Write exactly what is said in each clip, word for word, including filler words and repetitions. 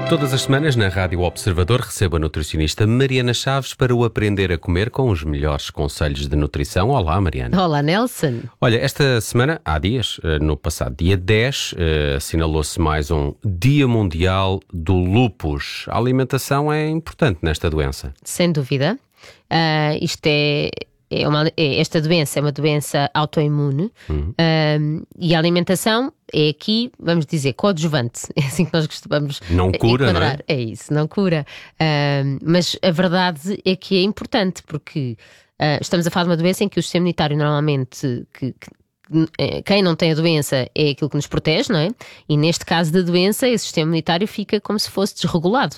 Todas as semanas na Rádio Observador recebo a nutricionista Mariana Chaves para o Aprender a Comer com os melhores conselhos de nutrição. Olá, Mariana. Olá, Nelson. Olha, esta semana, há dias, no passado dia dez, assinalou-se mais um Dia Mundial do Lúpus. A alimentação é importante nesta doença. Sem dúvida. Uh, isto é... É uma, é, esta doença é uma doença autoimune. Uhum. um, e a alimentação é aqui, vamos dizer, coadjuvante. É assim que nós costumamos Não cura, enquadrar. não é? É isso, não cura. Um, mas a verdade é que é importante porque uh, estamos a falar de uma doença em que o sistema imunitário normalmente... Que, que, quem não tem a doença é aquilo que nos protege, não é? E neste caso da doença, esse sistema imunitário fica como se fosse desregulado.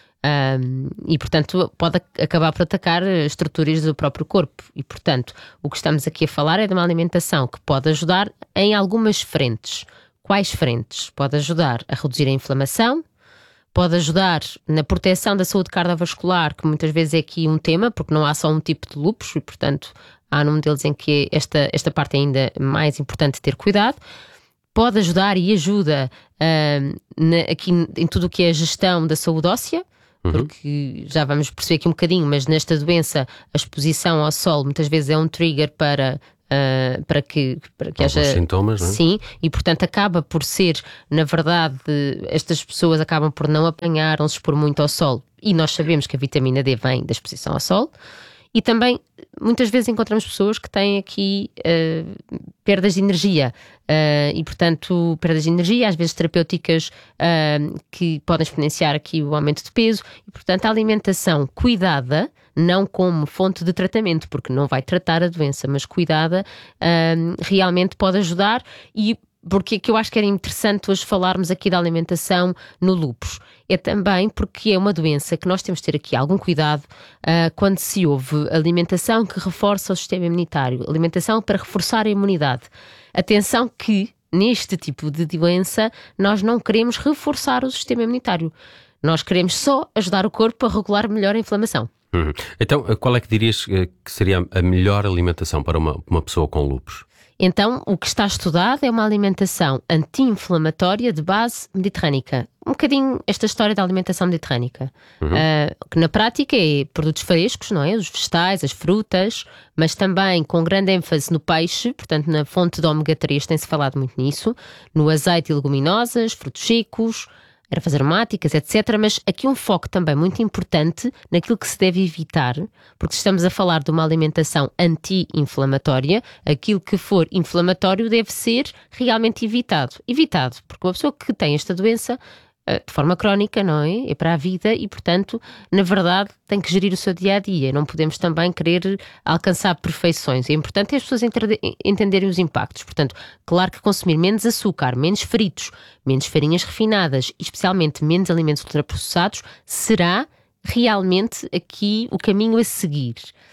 Um, e portanto pode acabar por atacar estruturas do próprio corpo e portanto o que estamos aqui a falar é de uma alimentação que pode ajudar em algumas frentes. Quais frentes? Pode ajudar a reduzir a inflamação, pode ajudar na proteção da saúde cardiovascular, que muitas vezes é aqui um tema, porque não há só um tipo de lúpus e portanto há num deles em que esta, esta parte é ainda mais importante ter cuidado. Pode ajudar e ajuda uh, na, aqui em tudo o que é a gestão da saúde óssea, porque já vamos perceber aqui um bocadinho, mas nesta doença a exposição ao sol muitas vezes é um trigger para, uh, para que, para que haja sintomas, não é? Sim, e portanto acaba por ser, na verdade, estas pessoas acabam por não apanhar, não se expor muito ao sol. E nós sabemos que a vitamina D vem da exposição ao sol. E também, muitas vezes encontramos pessoas que têm aqui uh, perdas de energia uh, e, portanto, perdas de energia, às vezes terapêuticas, uh, que podem exponenciar aqui o aumento de peso. E, portanto, a alimentação cuidada, não como fonte de tratamento, porque não vai tratar a doença, mas cuidada, uh, realmente pode ajudar. E porque que eu acho que era interessante hoje falarmos aqui da alimentação no lúpus. É também porque é uma doença que nós temos de ter aqui algum cuidado uh, quando se ouve alimentação que reforça o sistema imunitário, alimentação para reforçar a imunidade. Atenção que neste tipo de doença nós não queremos reforçar o sistema imunitário. Nós queremos só ajudar o corpo a regular melhor a inflamação. Uhum. Então, qual é que dirias que seria a melhor alimentação para uma, uma pessoa com lúpus? Então, o que está estudado é uma alimentação anti-inflamatória de base mediterrânica. Um bocadinho esta história da alimentação mediterrânica, uhum. uh, que na prática é produtos frescos, não é? Os vegetais, as frutas, mas também com grande ênfase no peixe, portanto na fonte de ômega três tem-se falado muito nisso, no azeite e leguminosas, frutos secos, ervas aromáticas, etcétera. Mas aqui um foco também muito importante naquilo que se deve evitar, porque estamos a falar de uma alimentação anti-inflamatória, aquilo que for inflamatório deve ser realmente evitado. Evitado, porque uma pessoa que tem esta doença de forma crónica, não é? É para a vida e, portanto, na verdade, tem que gerir o seu dia-a-dia. Não podemos também querer alcançar perfeições. É importante as pessoas entenderem os impactos. Portanto, claro que consumir menos açúcar, menos fritos, menos farinhas refinadas e, especialmente, menos alimentos ultraprocessados será realmente aqui o caminho a seguir.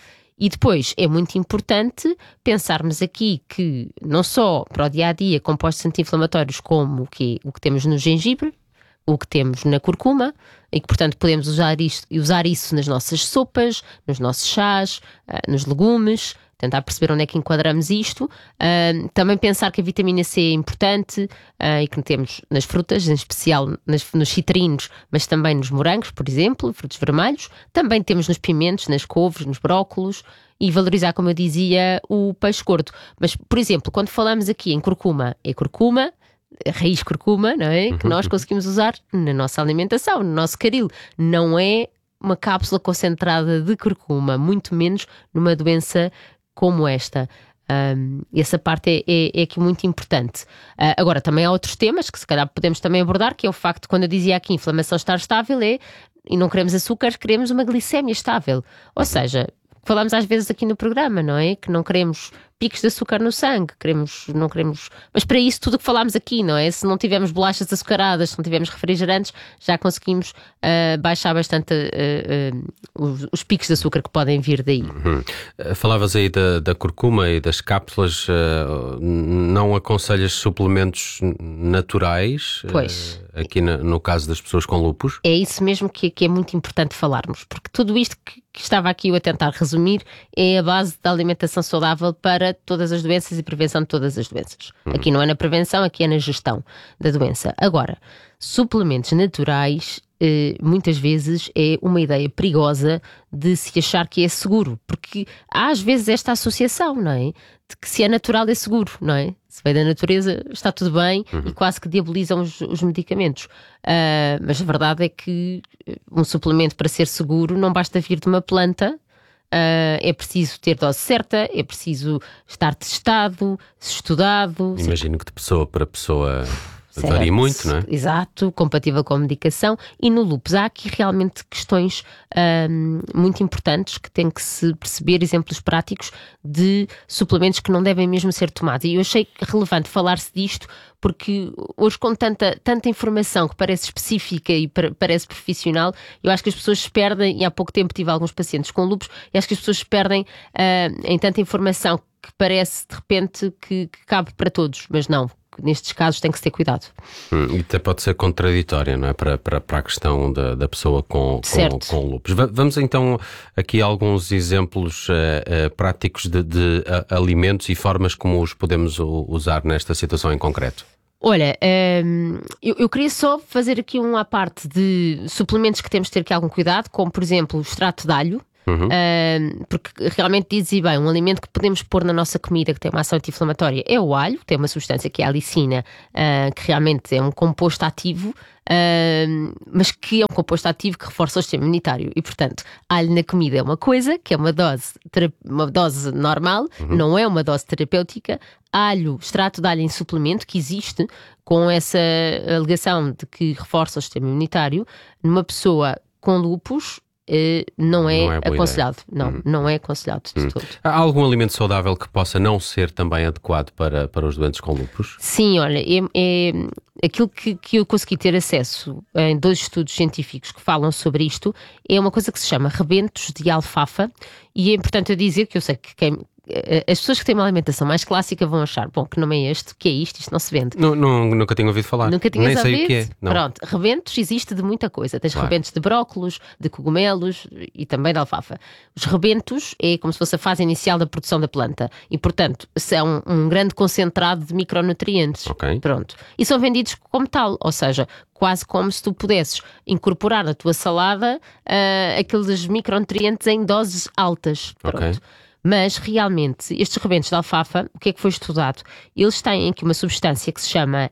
E depois é muito importante pensarmos aqui que não só para o dia-a-dia compostos anti-inflamatórios como o que, o que temos no gengibre, o que temos na curcuma, e que, portanto, podemos usar, isto, usar isso nas nossas sopas, nos nossos chás, uh, nos legumes, tentar perceber onde é que enquadramos isto. Uh, também pensar que a vitamina C é importante uh, e que temos nas frutas, em especial nas, nos citrinos, mas também nos morangos, por exemplo, frutos vermelhos. Também temos nos pimentos, nas couves, nos brócolos. E valorizar, como eu dizia, o peixe gordo. Mas, por exemplo, quando falamos aqui em curcuma, é curcuma, a raiz curcuma, não é? Que nós conseguimos usar na nossa alimentação, no nosso caril. Não é uma cápsula concentrada de curcuma, muito menos numa doença como esta. Um, essa parte é, é, é aqui muito importante. Uh, agora, também há outros temas que se calhar podemos também abordar, que é o facto, quando eu dizia aqui inflamação estar estável, é, e não queremos açúcar, queremos uma glicémia estável. Ou seja, falamos às vezes aqui no programa, não é? Que não queremos picos de açúcar no sangue, queremos, não queremos... Mas para isso tudo o que falámos aqui, não é? Se não tivermos bolachas açucaradas, se não tivermos refrigerantes, já conseguimos uh, baixar bastante uh, uh, os, os picos de açúcar que podem vir daí. Uhum. Falavas aí da, da curcuma e das cápsulas, uh, não aconselhas suplementos naturais? Pois. Uh, aqui na, no caso das pessoas com lúpus? É isso mesmo que, que é muito importante falarmos, porque tudo isto que, que estava aqui eu a tentar resumir é a base da alimentação saudável para todas as doenças e prevenção de todas as doenças. Uhum. Aqui não é na prevenção, aqui é na gestão da doença. Agora, suplementos naturais eh, muitas vezes é uma ideia perigosa de se achar que é seguro, porque há às vezes esta associação, não é? De que se é natural é seguro, não é? Se vem da natureza está tudo bem, uhum. E quase que diabolizam os, os medicamentos. Uh, mas a verdade é que um suplemento para ser seguro não basta vir de uma planta. Uh, é preciso ter dose certa, é preciso estar testado, estudado. Imagino que de pessoa para pessoa varia muito, não é? Exato, compatível com a medicação. E no lúpus há aqui realmente questões um, muito importantes que têm que se perceber, exemplos práticos de suplementos que não devem mesmo ser tomados. E eu achei relevante falar-se disto porque hoje, com tanta, tanta informação que parece específica e parece profissional, eu acho que as pessoas se perdem, e há pouco tempo tive alguns pacientes com lúpus, e acho que as pessoas se perdem uh, em tanta informação que parece de repente que, que cabe para todos, mas não. Nestes casos tem que se ter cuidado. Hum, e até pode ser contraditória, não é? Para, para, para a questão da, da pessoa com, com, com lúpus. Vamos então aqui a alguns exemplos uh, uh, práticos de, de uh, alimentos e formas como os podemos usar nesta situação em concreto. Olha, hum, eu, eu queria só fazer aqui um à parte de suplementos que temos de ter aqui algum cuidado, como por exemplo o extrato de alho. Uhum. Uh, porque realmente dizes bem, um alimento que podemos pôr na nossa comida que tem uma ação anti-inflamatória é o alho, tem uma substância que é a alicina, uh, que realmente é um composto ativo, uh, mas que é um composto ativo que reforça o sistema imunitário e, portanto, alho na comida é uma coisa, que é uma dose, uma dose normal, uhum. Não é uma dose terapêutica. Alho, extrato de alho em suplemento, que existe com essa alegação de que reforça o sistema imunitário, numa pessoa com lúpus, Uh, não, é não é aconselhado. Não, hum. não é aconselhado de hum. todo. Há algum alimento saudável que possa não ser também adequado para, para os doentes com lúpus? Sim, olha, é, é aquilo que, que eu consegui ter acesso em dois estudos científicos que falam sobre isto, é uma coisa que se chama rebentos de alfafa, e é importante eu dizer que eu sei que quem... as pessoas que têm uma alimentação mais clássica vão achar, bom, que nome é este? O que é isto? Isto não se vende. Não, não, nunca tinha ouvido falar. Nunca tinhas Nem ouvido? sei o que é. Não. Pronto, rebentos existe de muita coisa. Tens claro. Rebentos de brócolos, de cogumelos e também de alfafa. Os rebentos é como se fosse a fase inicial da produção da planta e, portanto, são um grande concentrado de micronutrientes. Okay. Pronto. E são vendidos como tal, ou seja, quase como se tu pudesses incorporar na tua salada uh, aqueles micronutrientes em doses altas. Pronto. Okay. Mas, realmente, estes rebentos de alfafa, o que é que foi estudado? Eles têm aqui uma substância que se chama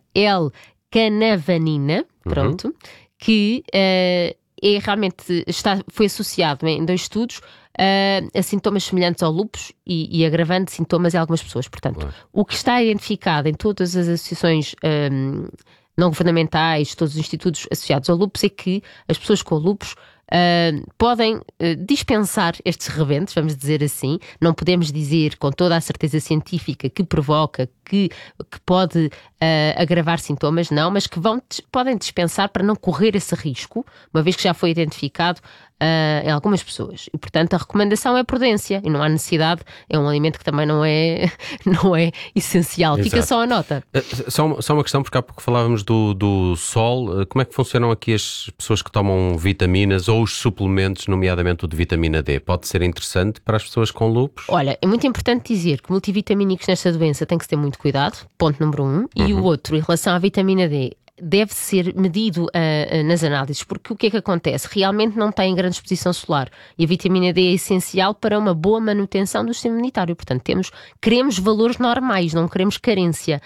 L-canavanina, pronto, uhum. que uh, é realmente, está, foi associado em dois estudos uh, a sintomas semelhantes ao lúpus e, e agravando sintomas em algumas pessoas. Portanto, uhum. o que está identificado em todas as associações um, não governamentais, todos os institutos associados ao lúpus, é que as pessoas com lúpus Uh, podem uh, dispensar estes rebentos, vamos dizer assim. Não podemos dizer com toda a certeza científica que provoca, que, que pode uh, agravar sintomas, não, mas que vão, podem dispensar para não correr esse risco, uma vez que já foi identificado uh, em algumas pessoas. E, portanto, a recomendação é prudência e não há necessidade. É um alimento que também não é, não é essencial. Exato. Fica só a nota. Uh, só, uma, só uma questão, porque há pouco falávamos do, do sol. Uh, como é que funcionam aqui as pessoas que tomam vitaminas ou os suplementos, nomeadamente o de vitamina D? Pode ser interessante para as pessoas com lúpus? Olha, é muito importante dizer que multivitamínicos nesta doença tem que se ter muito cuidado, ponto número um. E uhum. o outro, em relação à vitamina D, deve ser medido uh, uh, nas análises, porque o que é que acontece? Realmente não tem grande exposição solar e a vitamina D é essencial para uma boa manutenção do sistema imunitário. Portanto, temos, queremos valores normais, não queremos carência.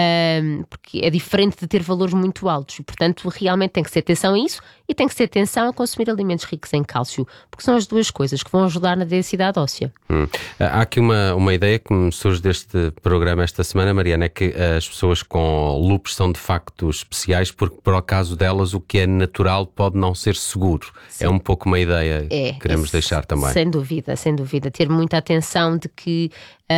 Um, porque é diferente de ter valores muito altos e, portanto, realmente tem que ser atenção a isso e tem que ser atenção a consumir alimentos ricos em cálcio, porque são as duas coisas que vão ajudar na densidade óssea. Hum. Há aqui uma, uma ideia que me surge deste programa esta semana, Mariana, é que as pessoas com lúpus são de facto especiais porque, por acaso delas, o que é natural pode não ser seguro. Sim. É um pouco uma ideia é, que queremos é, deixar também. Sem dúvida, sem dúvida. Ter muita atenção de que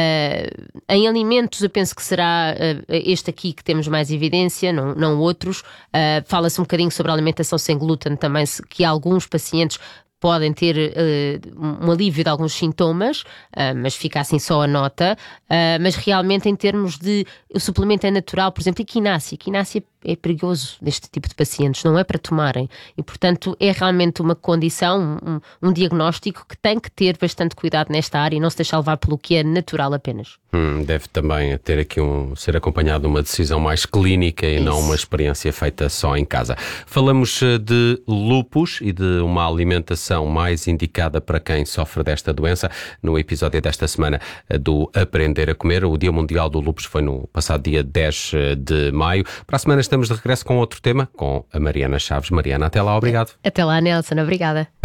uh, em alimentos eu penso que será uh, este aqui que temos mais evidência, não, não outros. Uh, fala-se um bocadinho sobre a alimentação sem glúten também, que alguns pacientes podem ter uh, um alívio de alguns sintomas, uh, mas fica assim só a nota. Uh, mas realmente, em termos de o suplemento é natural, por exemplo, equinácea. Equinácea é perigoso deste tipo de pacientes, não é para tomarem. E, portanto, é realmente uma condição, um, um diagnóstico que tem que ter bastante cuidado nesta área e não se deixar levar pelo que é natural apenas. Hum, deve também ter aqui um, ser acompanhado de uma decisão mais clínica e Isso. não uma experiência feita só em casa. Falamos de lúpus e de uma alimentação mais indicada para quem sofre desta doença no episódio desta semana do Aprender a Comer. O Dia Mundial do Lúpus foi no passado dia dez de maio. Para a semana estamos de regresso com outro tema, com a Mariana Chaves. Mariana, até lá, obrigado. Até lá, Nelson, obrigada.